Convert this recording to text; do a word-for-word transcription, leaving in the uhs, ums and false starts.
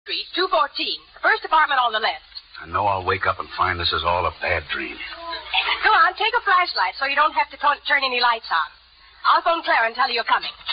Street, two fourteen. The first apartment on the left. I know I'll wake up and find this is all a bad dream. Come on, take a flashlight so you don't have to t- turn any lights on. I'll phone Clara and tell her you're coming.